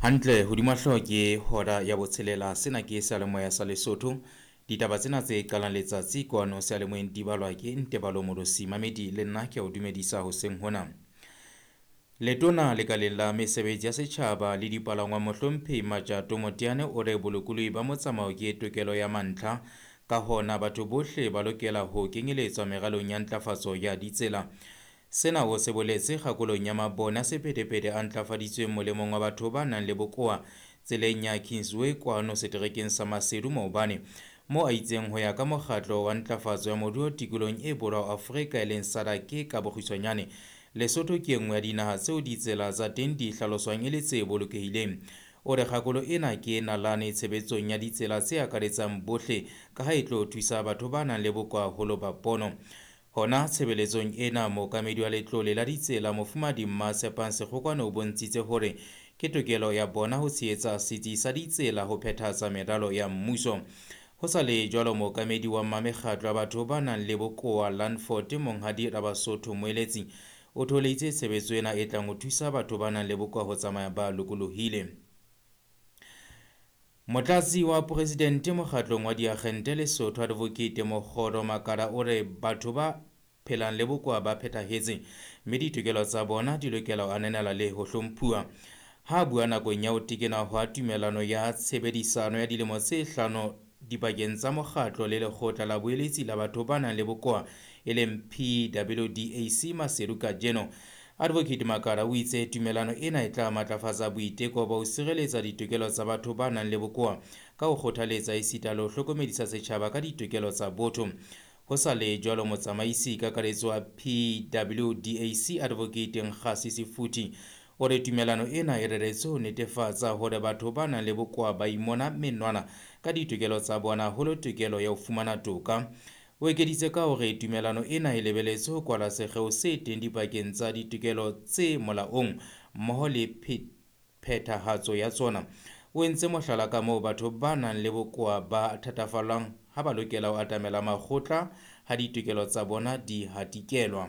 Hantle hodima hlooho ke hora ya botshelela sena ke seyalemoya sa Lesotho. Ditaba tsena tse qalang letsatsi kwano seyalemoyeng di balwa ke Ntebalo Morosi Mamedi le nna ke a o dumedisa hoseng hona. Letona lekaleng la mesebetsi ya setjhaba le dipalangwang Mohlomphehi Matjato Moteane o re bolokolohi ba motsamao ke tokelo ya mantlha, ka hona batho bohle ba lokela ho kenyeletswa meralong ya ntlafatso ya ditsela. Sena o se boletse kgakolong ya mabone a sephethephethe a ntlafaditsweng molemong wa batho ba nang le bokowa tseleng ya Kingsway kwano seterekeng sa Maseru maobane, moo a itseng ho ya ka mokgatlo wa ntlafatso ya moruo tikolong e Borwa Afrika e leng SADC ka bokgutshwanyane, Lesotho ke enngwe ya dinaha tseo ditsela tsa teng di hlaloswang e le tse bolokehileng. O re kgakolo ena ke nalane tshebetsong ya ditsela tse akaretsang bohle ka ha e tlo thusa batho ba nang le bokowa haholo ba pono. Hona tshebeletsong ena mookamedi wa letlole la ditsela Mofumahadi Mmatshepa Sekgokwane o bontshitse hore ke tokelo ya bona ho tshehetsa setsi sa ditsela ho phethahatsa meralo ya mmuso. Ho sa le jwalo mookamedi wa mekgatlo ya batho ba nang le bokowa Landford Monghadi Rabasotho Moeletsi o tholeitse tshebetso ena e tlang ho thusa batho ba nang le bokowa ho tsamaya ba lokolohile. Motlatsi wa Presidente mokgatlong wa diakgente Lesotho Advocate Mokgoro Makala o re batho ba phelang le bokowa ba phethahetse, mme ditokelo tsa bona di lokela ho ananela le ho hlomphuwa. Ha bua nakong ya ho tekena hwa tumelano ya tshebedisano ya dilemo tse 5 dipakeng tsa mokgatlo le lekgotla la boeletsi la batho ba nang le bokowa e leng PWDAC Maseru kajeno, Advocate Makala o itse tumelano ena e tla matlafatsa boiteko ba ho sireletsa ditokelo tsa batho ba nang le bokowa ka ho kgothaletsa esita le ho hlokomedisa setjhaba ka ditokelo tsa botho. Ho sa le jwalo motsamaisi kakaretso wa PWDAC Advocate Nkgasi Sifuthi o re tumelano ena e reretswe ho netefatsa hore batho ba nang le bokowa ba imona menwana ka ditokelo tsa bona, haholo tokelo ya ho fumana toka. O ekeditse ka hore tumelano ena e lebelletswe ho kwala sekgeo se teng dipakeng tsa ditokelo tse molaong mmoho le phethahatso ya tsona. O entse mohlala ka moo batho ba nang le bokowa ba thatafallang ha ba lokela ho atamela makgotla ha ditokelo tsa bona di hatikelwa.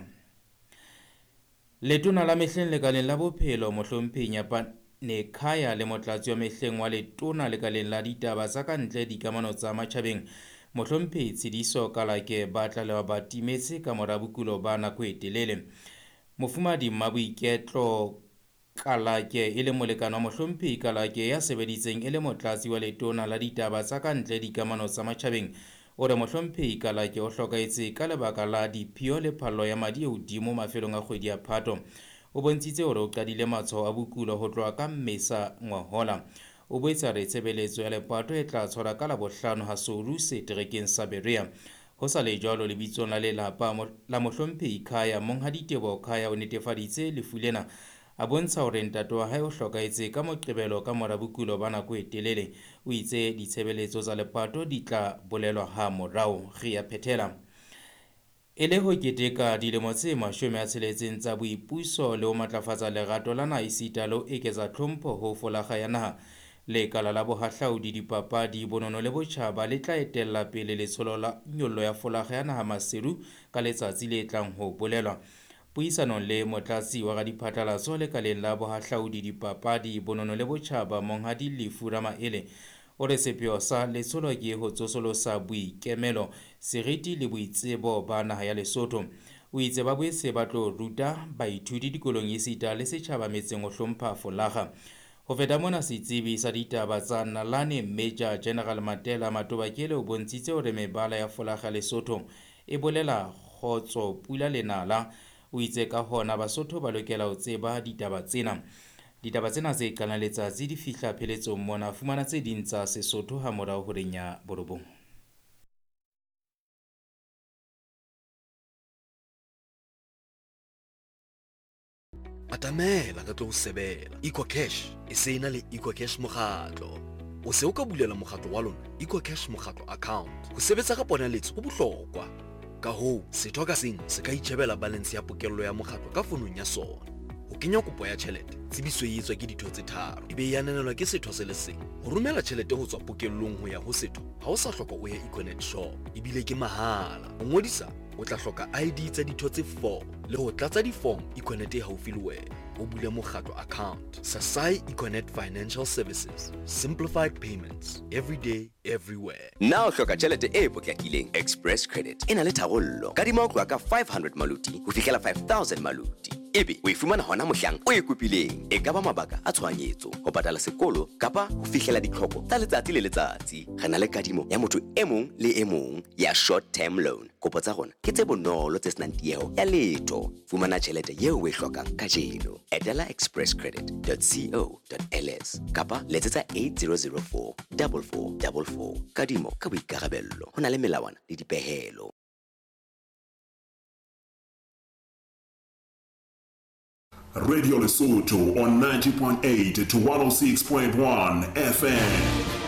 Letona la mehleng lekaleng la bophelo Mohlomphehi Nyapane Khaya le motlatsi wa mehleng wa letona lekaleng la ditaba tsa kantle dikamano tsa matjhabeng Mohlomphehi Tshediso Kalake ba tlalewa ba timetse ka mora bokulo ba nako e telele. Mofumahadi Mmaboiketlo Kalake e le molekane wa Mohlomphehi Kalake ya sebeditseng e le motlatsi wa letona la ditaba tsa kantle dikamano tsa matjhabeng, o re Mohlomphehi Kalake o hlokahetse ka lebaka la diphio le phallo ya madi e hodimo mafelong a kgwedi ya Phato. O bontshitse hore o qadile matshwao a bokulo ho tloha ka Mmesa ngwahola. O boetse a re tshebeletso ya lepato e tla tshwara ka Labohlano Hasoru seterekeng sa Berea. Ho sa le jwalo lebitsong la lelapa la Mohlomphehi Khaya, Monghadi Teboho Khaya o netefaditse lefu lena, a bontsha hore ntate wa hae o hlokahetse ka Moqebelo ka mora bokulo ba nako e telele. O itse ditshebeletso tsa lepato di tla bolelwa ha morao. Re a phethela e le ho keteka dilemo tse 60 tsa boipuso le ho matlafatsa lerato la naha esita le ho eketsa tlhompho ho folakga ya naha. Lekala la bohahlaudi dipapadi bonono le botjhaba le tla etella pele letsholo la nyollo ya folakga ya naha Maseru ka letsatsi le tlang ho bolelwa. Puisanong le motlatsi wa radiphatlalatso lekaleng la bohahlaudi dipapadi bonono le botjhaba Monghadi Lefu Ramaele o re sepheo sa letsholo ke ho tsosolosa boikemelo, seriti le boitsebo ba naha ya Lesotho. O itse ba boetse ba tlo ruta baithuti dikolong esita le setjhaba metseng ho hlompha folakga. Ho feta mona setsebi sa ditaba tsa Nalane Major General Matela Matobakele o bontshitse hore mebala ya folakga Lesotho e bolela kgotso, pula le nala. O itse ka hona Basotho ba lokela ho tseba ditaba tsena. Ditaba tsena tse qalang letsatsi di fihla pheletsong mona, fumana tse ding tsa Sesotho ha morao ho renya borobong. Atamela ka tlo ho sebela EcoCash e se ena le EcoCash mokgatlo. O se o ka bulela mokgatlo wa lona EcoCash mokgatlo account. Ho sebetsa ka ponaletso ho bohlokwa. Ka hoo, setho ka seng se ka itjhebela balance ya pokello ya mokgatlo ka fonong ya sona. Ho kenya kopo ya tjhelete, tsebiso e etswa ke ditho tse tharo, ebe e ananelwa ke setho se le seng. Ho romela tjhelete ho tswa pokellong ho ya ho setho, ha o sa hloka o ye Econet shop, ebile ke mahala. Ho ngodisa o tla hloka ID tsa ditho tse 4 le ho tlatsa di-form Econet e haufi le wena. o bule mokgatlo account. Sasai Econet Financial Services, simplified payments every day, everywhere. Now hloka tjhelete e potlakileng. Express Credit ena le tharollo. Kadima ho tloha ka 500 maluti ho fihlela 5000 maluti. Ebe o e fumana hona mohlang o e kopileng. E ka ba mabaka a tshohanyetso, ho patala sekolo kapa ho fihlela ditlhoko tsa letsatsi le letsatsi. Re na le kadimo ya motho e mong le e mong ya short term loan. Kopo tsa rona ke tse bonolo tse senang tieho ya letho. Fumana tjhelete yeo o e hlokang kajeno. Etela expresscredit.co.ls kapa letsetsa 8004 4444. Kadimo ka boikarabello. Ho na le melawana le dipehelo. Radio Lesotho on 90.8 to 106.1 FM.